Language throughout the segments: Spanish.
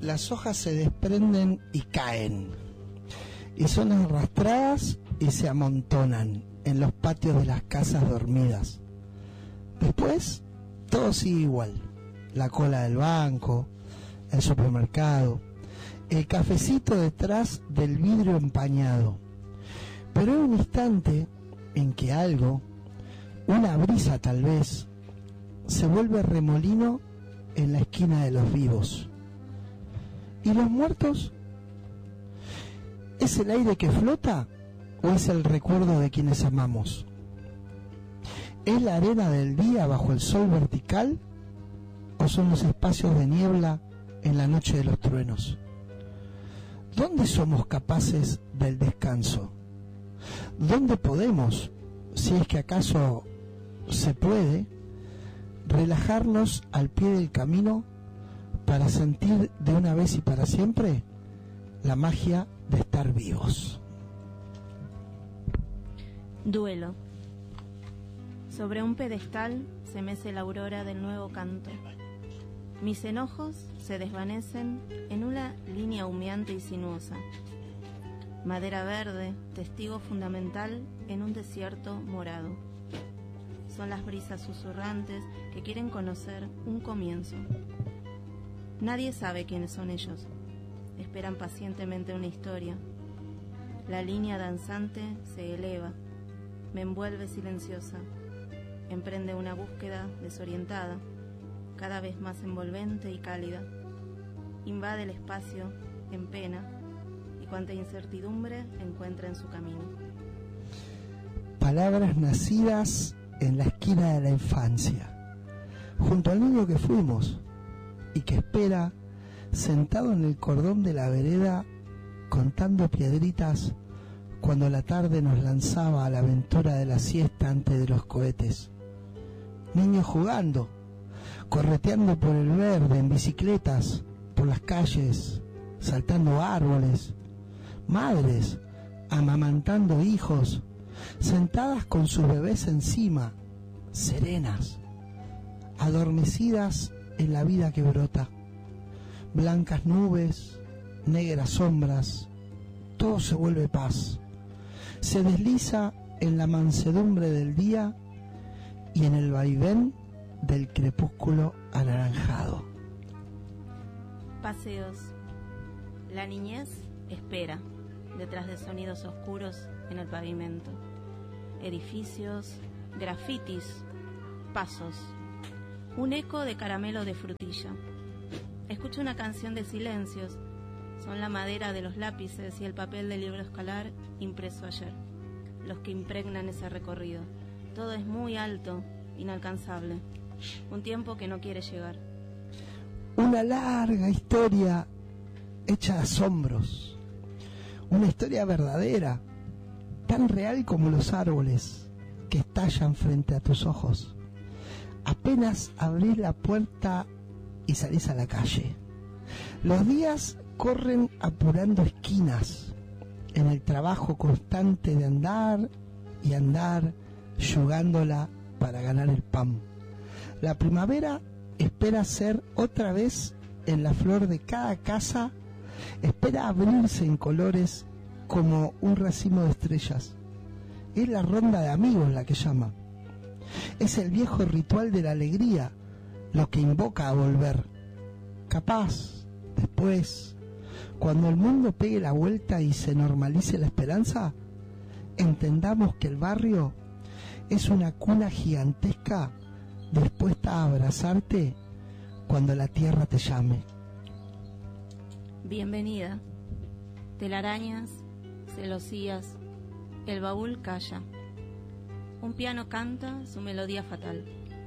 las hojas se desprenden y caen, y son arrastradas y se amontonan en los patios de las casas dormidas. Después, todo sigue igual: la cola del banco, el supermercado, el cafecito detrás del vidrio empañado. Pero hay un instante en que algo, una brisa tal vez, se vuelve remolino en la esquina de los vivos. ¿Y los muertos? ¿Es el aire que flota o es el recuerdo de quienes amamos? ¿Es la arena del día bajo el sol vertical o son los espacios de niebla en la noche de los truenos? ¿Dónde somos capaces del descanso? ¿Dónde podemos, si es que acaso se puede, relajarnos al pie del camino para sentir de una vez y para siempre la magia de estar vivos? Duelo. Sobre un pedestal se mece la aurora del nuevo canto. Mis enojos se desvanecen en una línea humeante y sinuosa. Madera verde, testigo fundamental en un desierto morado. Son las brisas susurrantes que quieren conocer un comienzo. Nadie sabe quiénes son ellos. Esperan pacientemente una historia. La línea danzante se eleva, me envuelve silenciosa. Emprende una búsqueda desorientada, cada vez más envolvente y cálida. Invade el espacio en pena y cuanta incertidumbre encuentra en su camino. Palabras nacidas en la esquina de la infancia, junto al niño que fuimos y que espera sentado en el cordón de la vereda contando piedritas cuando la tarde nos lanzaba a la aventura de la siesta antes de los cohetes. Niños jugando, correteando por el verde en bicicletas, por las calles, saltando árboles, madres amamantando hijos, sentadas con sus bebés encima, serenas, adormecidas en la vida que brota. Blancas nubes, negras sombras, todo se vuelve paz. Se desliza en la mansedumbre del día y en el vaivén del crepúsculo anaranjado. Paseos. La niñez espera, detrás de sonidos oscuros en el pavimento. Edificios, grafitis, pasos. Un eco de caramelo de frutilla. Escucho una canción de silencios. Son la madera de los lápices y el papel del libro escolar impreso ayer, los que impregnan ese recorrido. Todo es muy alto, inalcanzable. Un tiempo que no quiere llegar. Una larga historia hecha de asombros. Una historia verdadera, tan real como los árboles que estallan frente a tus ojos. Apenas abrís la puerta y salís a la calle. Los días corren apurando esquinas en el trabajo constante de andar y andar, yugándola para ganar el pan. La primavera espera ser otra vez en la flor de cada casa, espera abrirse en colores como un racimo de estrellas. Es la ronda de amigos la que llama. Es el viejo ritual de la alegría lo que invoca a volver. Capaz, después, cuando el mundo pegue la vuelta y se normalice la esperanza, entendamos que el barrio es una cuna gigantesca dispuesta a abrazarte cuando la tierra te llame. Bienvenida. Telarañas, celosías, el baúl calla. Un piano canta su melodía fatal.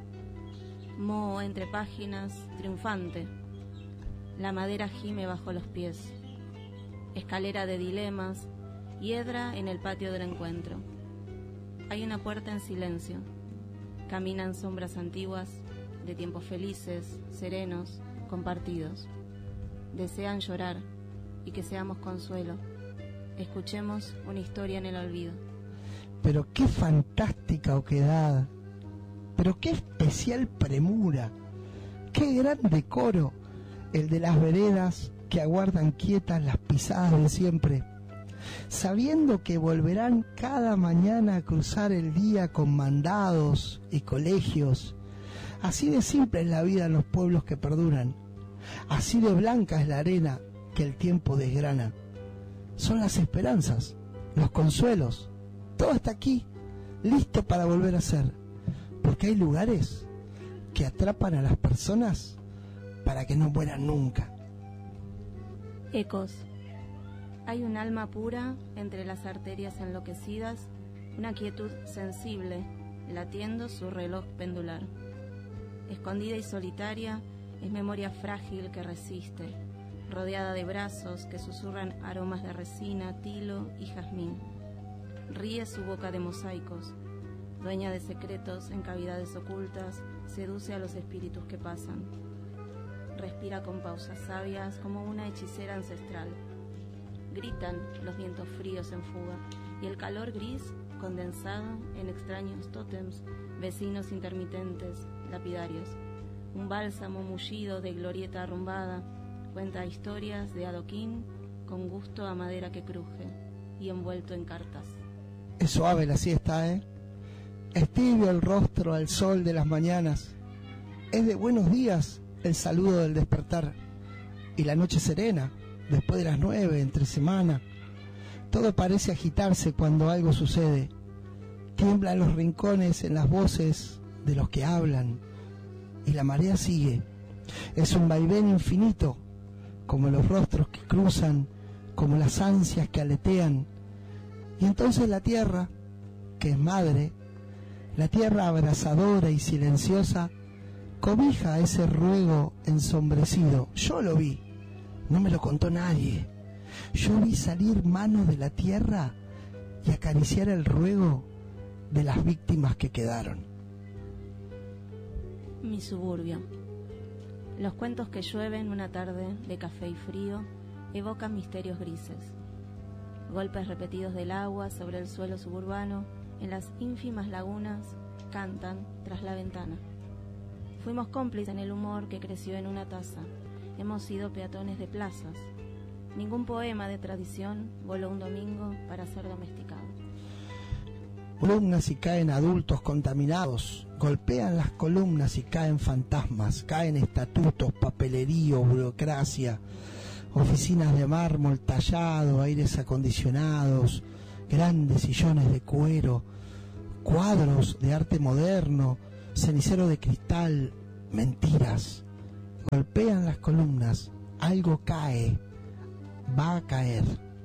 Moho entre páginas, triunfante. La madera gime bajo los pies. Escalera de dilemas, hiedra en el patio del encuentro. Hay una puerta en silencio. Caminan sombras antiguas de tiempos felices, serenos, compartidos. Desean llorar y que seamos consuelo. Escuchemos una historia en el olvido. Pero qué fantástica oquedad, pero qué especial premura, qué gran decoro el de las veredas que aguardan quietas las pisadas de siempre, sabiendo que volverán cada mañana a cruzar el día con mandados y colegios. Así de simple es la vida en los pueblos que perduran, así de blanca es la arena que el tiempo desgrana. Son las esperanzas, los consuelos, todo está aquí, listo para volver a ser, porque hay lugares que atrapan a las personas para que no mueran nunca. Ecos. Hay un alma pura entre las arterias enloquecidas, una quietud sensible, latiendo su reloj pendular. Escondida y solitaria, es memoria frágil que resiste, rodeada de brazos que susurran aromas de resina, tilo y jazmín. Ríe su boca de mosaicos, dueña de secretos en cavidades ocultas, seduce a los espíritus que pasan. Respira con pausas sabias como una hechicera ancestral. Gritan los vientos fríos en fuga y el calor gris condensado en extraños tótems, vecinos intermitentes, lapidarios. Un bálsamo mullido de glorieta arrumbada cuenta historias de adoquín con gusto a madera que cruje y envuelto en cartas. Es suave la siesta, ¿eh? Es tibio el rostro al sol de las mañanas. Es de buenos días el saludo del despertar. Y la noche serena, después de las 9, entre semana. Todo parece agitarse cuando algo sucede. Tiemblan los rincones en las voces de los que hablan. Y la marea sigue. Es un vaivén infinito, como los rostros que cruzan, como las ansias que aletean. Y entonces la tierra, que es madre, la tierra abrazadora y silenciosa, cobija ese ruego ensombrecido. Yo lo vi, no me lo contó nadie. Yo vi salir manos de la tierra y acariciar el ruego de las víctimas que quedaron. Mi suburbio. Los cuentos que llueven una tarde de café y frío evocan misterios grises. Golpes repetidos del agua sobre el suelo suburbano en las ínfimas lagunas cantan tras la ventana. Fuimos cómplices en el humor que creció en una taza. Hemos sido peatones de plazas. Ningún poema de tradición voló un domingo para ser domesticado. Columnas y caen adultos contaminados, golpean las columnas y caen fantasmas, caen estatutos, papelerío, burocracia, oficinas de mármol tallado, aires acondicionados, grandes sillones de cuero, cuadros de arte moderno, cenicero de cristal, mentiras. Golpean las columnas, algo cae, va a caer.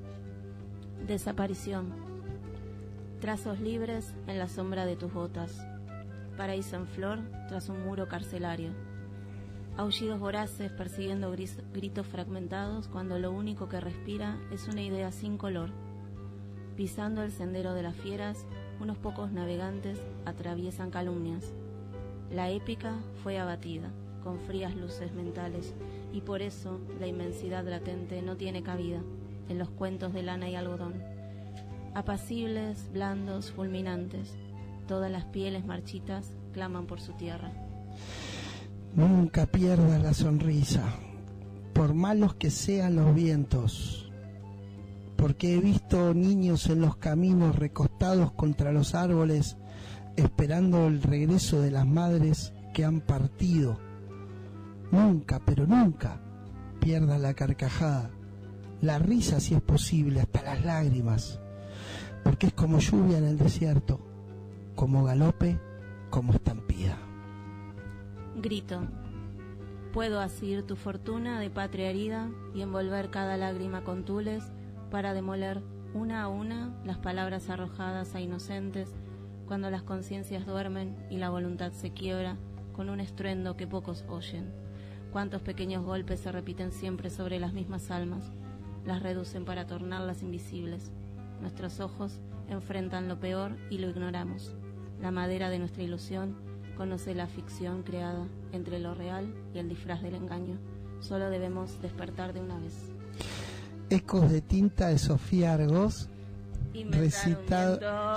Desaparición. Trazos libres en la sombra de tus botas. Paraíso en flor tras un muro carcelario. Aullidos voraces persiguiendo gritos fragmentados cuando lo único que respira es una idea sin color. Pisando el sendero de las fieras, unos pocos navegantes atraviesan calumnias. La épica fue abatida, con frías luces mentales, y por eso la inmensidad latente no tiene cabida en los cuentos de lana y algodón. Apacibles, blandos, fulminantes, todas las pieles marchitas claman por su tierra. Nunca pierdas la sonrisa, por malos que sean los vientos, porque he visto niños en los caminos recostados contra los árboles, esperando el regreso de las madres que han partido. Nunca, pero nunca, pierdas la carcajada, la risa si es posible, hasta las lágrimas, porque es como lluvia en el desierto, como galope, como estampida. Grito. Puedo asir tu fortuna de patria herida y envolver cada lágrima con tules para demoler una a una las palabras arrojadas a inocentes cuando las conciencias duermen y la voluntad se quiebra con un estruendo que pocos oyen. Cuántos pequeños golpes se repiten siempre sobre las mismas almas, las reducen para tornarlas invisibles. Nuestros ojos enfrentan lo peor y lo ignoramos. La madera de nuestra ilusión conoce la ficción creada entre lo real y el disfraz del engaño. Solo debemos despertar de una vez. Ecos de tinta de Sofía Argós, recitado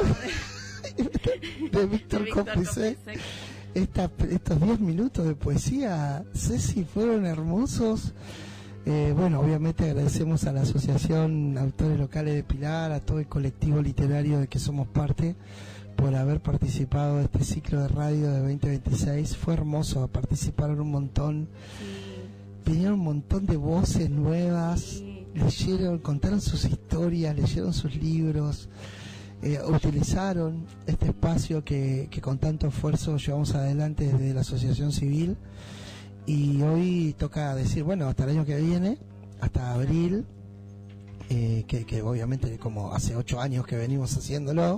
de Víctor Cómplice. Estos 10 minutos de poesía, Ceci, fueron hermosos. Bueno, obviamente agradecemos a la Asociación Autores Locales de Pilar, a todo el colectivo literario de que somos parte, por haber participado de este ciclo de radio de 2026. Fue hermoso, participaron un montón, vinieron un montón de voces nuevas, leyeron, contaron sus historias, leyeron sus libros, utilizaron este espacio que con tanto esfuerzo llevamos adelante desde la Asociación Civil. Y hoy toca decir, bueno, hasta el año que viene, hasta abril, que obviamente como hace 8 años que venimos haciéndolo,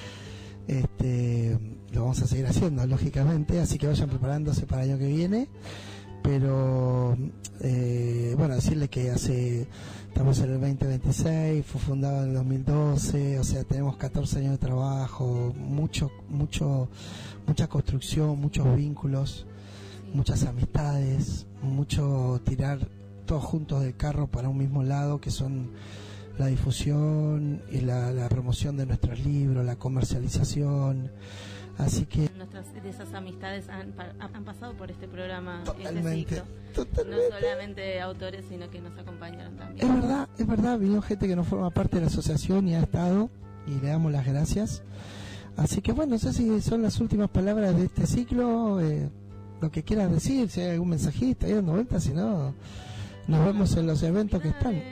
lo vamos a seguir haciendo, lógicamente, así que vayan preparándose para el año que viene. Pero, bueno, decirle que estamos en el 2026, fue fundado en el 2012, o sea, tenemos 14 años de trabajo, mucha construcción, muchos vínculos, muchas amistades, mucho tirar todos juntos del carro para un mismo lado, que son la difusión y la promoción de nuestros libros, la comercialización. Así que de esas amistades han pasado por este programa, totalmente, este ciclo. No solamente autores, sino que nos acompañaron también. Es verdad, vino gente que no forma parte de la asociación y ha estado, y le damos las gracias. Así que bueno, no sé si son las últimas palabras de este ciclo, lo que quieras decir, si hay algún mensajito ahí dando vueltas, si no, nos vemos en los eventos que están.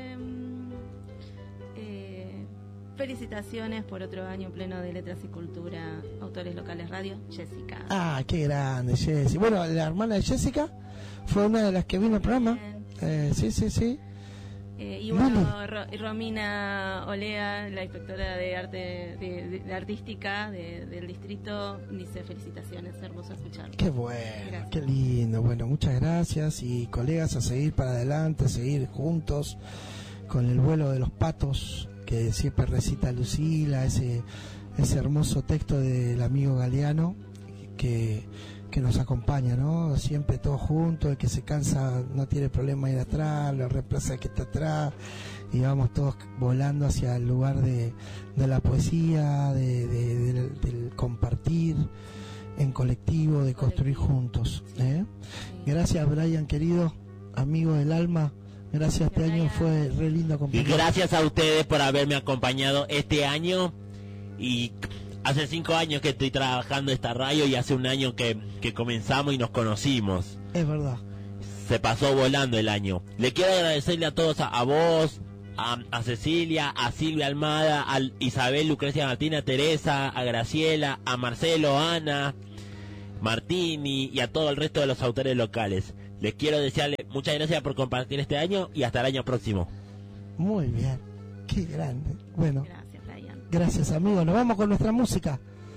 Felicitaciones por otro año pleno de Letras y Cultura, Autores Locales Radio, Jessica. Ah, qué grande, Jessica. Bueno, la hermana de Jessica fue una de las que vino al programa. Sí. Y bueno, Romina Olea, la inspectora de arte de artística del distrito, dice felicitaciones, hermoso escucharlo. Qué bueno, gracias. Qué lindo. Bueno, muchas gracias, y colegas, a seguir para adelante, seguir juntos con el vuelo de los patos que siempre recita Lucila, ese hermoso texto del amigo Galeano que nos acompaña, ¿no? Siempre todos juntos, el que se cansa no tiene problema ir atrás, lo reemplaza el que está atrás, y vamos todos volando hacia el lugar de la poesía, del compartir en colectivo, de construir juntos, ¿eh? Gracias, Brian, querido, amigo del alma. Gracias, este año fue re lindo acompañar. Y gracias a ustedes por haberme acompañado este año. Y hace 5 años que estoy trabajando esta radio, y hace un año que comenzamos y nos conocimos. Es verdad. Se pasó volando el año. Le quiero agradecerle a todos, a vos, a Cecilia, a Silvia Almada, a Isabel, Lucrecia Martina, a Teresa, a Graciela, a Marcelo, Ana, Martini y a todo el resto de los autores locales. Les quiero desearle muchas gracias por compartir este año, y hasta el año próximo. Muy bien, qué grande. Bueno, gracias, Brian. Gracias, amigo. Nos vamos con nuestra música.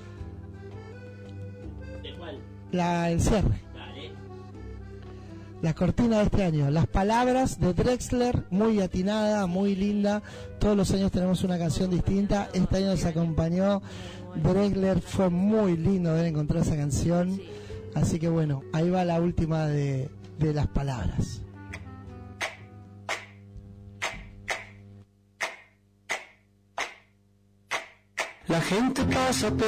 ¿De cuál? El cierre. Dale. La cortina de este año. Las palabras de Drexler, muy atinada, muy linda. Todos los años tenemos una canción distinta. Este año nos acompañó Drexler. Fue muy lindo haber encontrado esa canción. Así que bueno, ahí va la última de las palabras. La gente pasa